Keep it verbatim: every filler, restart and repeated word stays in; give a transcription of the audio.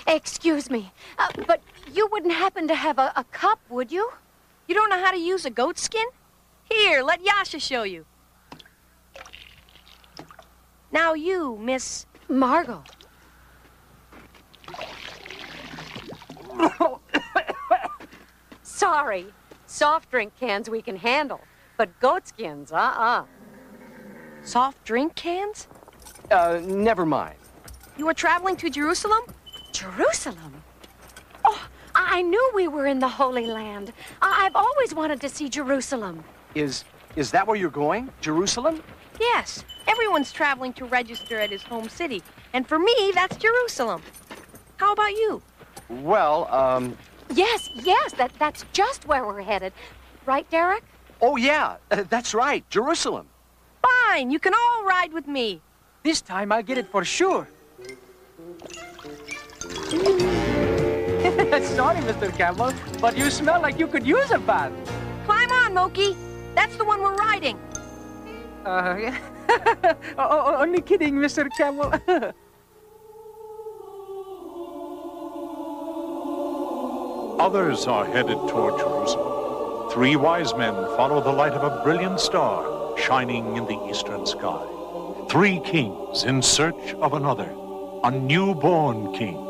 Excuse me, uh, but you wouldn't happen to have a, a cup, would you? You don't know how to use a goat skin? Here, let Yasha show you. Now you, Miss... Margot. Sorry. Soft drink cans we can handle, but goat skins, uh-uh. Soft drink cans? Uh, never mind. You were traveling to Jerusalem? Jerusalem? Oh, I knew we were in the Holy Land. I I've always wanted to see Jerusalem. Is, is that where you're going? Jerusalem? Yes. Everyone's traveling to register at his home city. And for me, that's Jerusalem. How about you? Well, um... Yes, yes, that, that's just where we're headed. Right, Derek? Oh, yeah, uh, that's right, Jerusalem. Fine, you can all ride with me. This time I'll get it for sure. Sorry, Mister Campbell, but you smell like you could use a bath. Climb on, Moki. That's the one we're riding. Uh, oh, only kidding, Mister Campbell. Others are headed toward Jerusalem. Three wise men follow the light of a brilliant star shining in the eastern sky. Three kings in search of another, a newborn king.